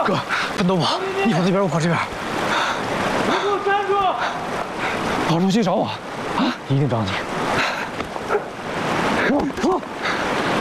哥，分东跑，你跑那边，我跑这边。 你给我站住！ 跑出去找我，啊，一定找你。